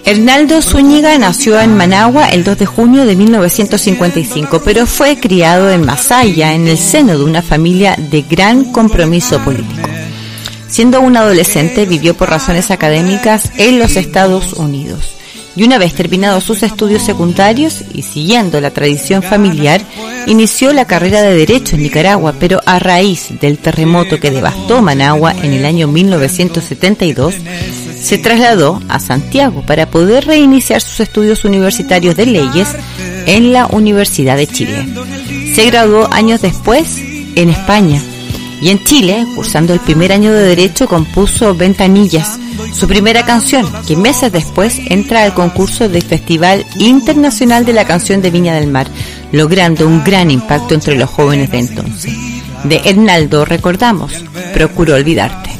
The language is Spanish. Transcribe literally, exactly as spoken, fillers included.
Hernaldo Zúñiga nació en Managua el dos de junio de mil novecientos cincuenta y cinco, pero fue criado en Masaya, en el seno de una familia de gran compromiso político. Siendo un adolescente, vivió por razones académicas en los Estados Unidos. Y una vez terminados sus estudios secundarios y siguiendo la tradición familiar, inició la carrera de Derecho en Nicaragua, pero a raíz del terremoto que devastó Managua en el año mil novecientos setenta y dos, se trasladó a Santiago para poder reiniciar sus estudios universitarios de leyes en la Universidad de Chile. Se graduó años después en España y en Chile, cursando el primer año de Derecho, compuso Ventanillas, su primera canción, que meses después entra al concurso del Festival Internacional de la Canción de Viña del Mar, logrando un gran impacto entre los jóvenes de entonces. De Hernaldo recordamos Procuro olvidarte.